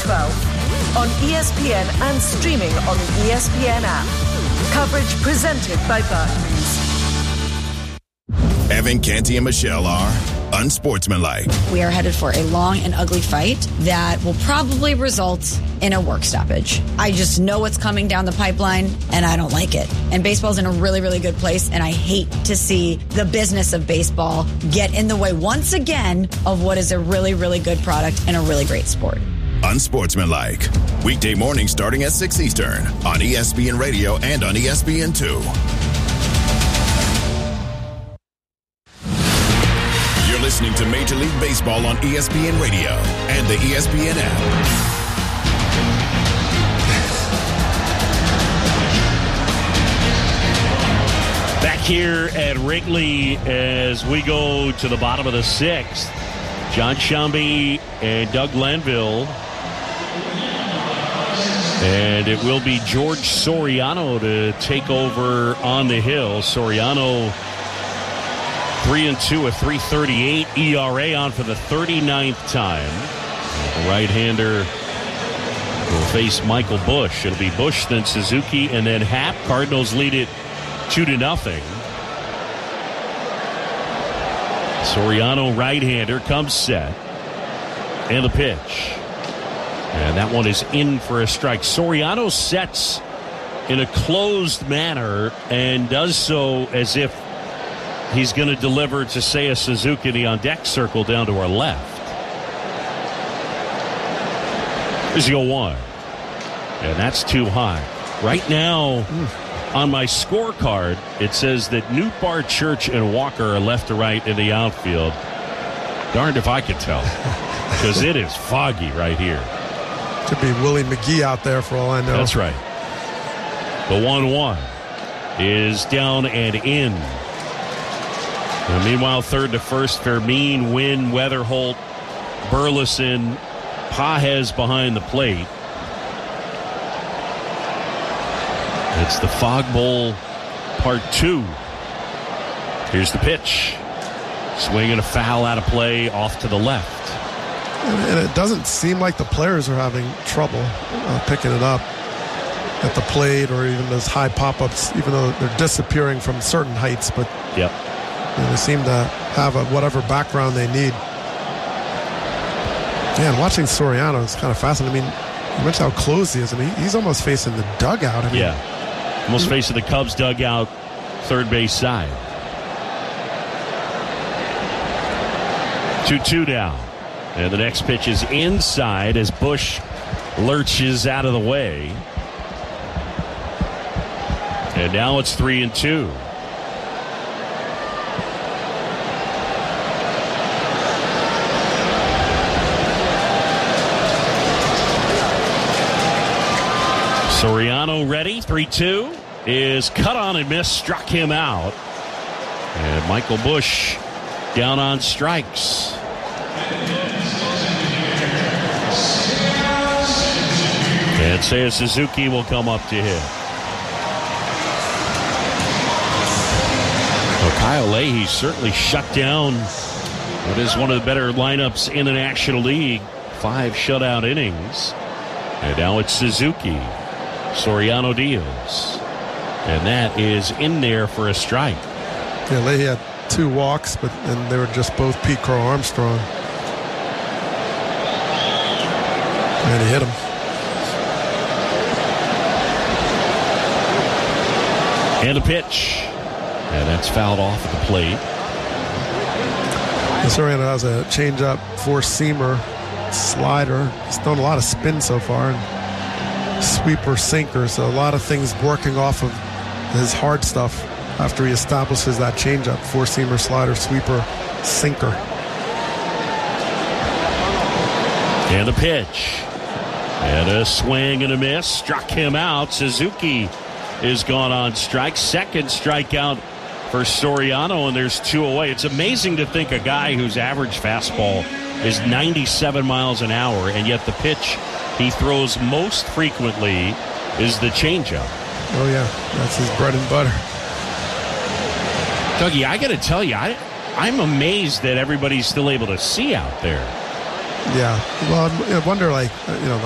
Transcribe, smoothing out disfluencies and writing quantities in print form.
12 on ESPN and streaming on the ESPN app. Coverage presented by Barclays. Evan, Canty, and Michelle are unsportsmanlike. We are headed for a long and ugly fight that will probably result in a work stoppage. I just know what's coming down the pipeline, and I don't like it. And baseball's in a really, really good place, and I hate to see the business of baseball get in the way once again of what is a really, really good product and a really great sport. Unsportsmanlike. Weekday mornings starting at 6 Eastern on ESPN Radio and on ESPN2. You're listening to Major League Baseball on ESPN Radio and the ESPN app. Back here at Wrigley as we go to the bottom of the sixth. John Sciambi and Doug Glanville. And it will be George Soriano to take over on the hill. Soriano 3-2, a 3.38 ERA on for the 39th time. The right-hander will face Michael Busch. It'll be Busch, then Suzuki, and then Happ. Cardinals lead it 2-0. Soriano, right-hander, comes set. And the pitch. And that one is in for a strike. Soriano sets in a closed manner and does so as if he's going to deliver to Seiya Suzuki in the on-deck circle down to our left. There's go one. And that's too high. Right now, on my scorecard, it says that Nootbaar, Church, and Walker are left to right in the outfield. Darned if I could tell. Because it is foggy right here. Could be Willie McGee out there for all I know. That's right. The 1-1 is down and in. And meanwhile, third to first, Fermin, Wynn, Weatherholt, Burleson, Pages behind the plate. It's the Fog Bowl Part 2. Here's the pitch. Swing and a foul out of play off to the left. And it doesn't seem like the players are having trouble picking it up at the plate or even those high pop-ups, even though they're disappearing from certain heights. But yep. They seem to have whatever background they need. Man, watching Soriano is kind of fascinating. I mean, you mentioned how close he is. I mean, he's almost facing the dugout. I mean, yeah, almost facing the Cubs dugout, third base side. 2-2 down. And the next pitch is inside as Busch lurches out of the way. And now it's 3-2. Soriano ready. 3-2 is cut on and missed. Struck him out. And Michael Busch down on strikes. And Seiya Suzuki will come up to hit. Well, Kyle Leahy certainly shut down what is one of the better lineups in the National League. 5 shutout innings. And now it's Suzuki. Soriano deals. And that is in there for a strike. Yeah, Leahy had 2 walks, and they were just both Pete Crow Armstrong. And he hit him. And a pitch. And that's fouled off at the plate. Soriano has a changeup, 4-seamer, slider. He's thrown a lot of spin so far. And sweeper, sinker. So a lot of things working off of his hard stuff after he establishes that changeup. 4-seamer, slider, sweeper, sinker. And a pitch. And a swing and a miss. Struck him out. Suzuki is gone on strike. Second strikeout for Soriano, and there's 2 away. It's amazing to think a guy whose average fastball is 97 miles an hour, and yet the pitch he throws most frequently is the changeup. Oh, yeah. That's his bread and butter. Dougie, I got to tell you, I'm amazed that everybody's still able to see out there. Yeah. Well, I wonder,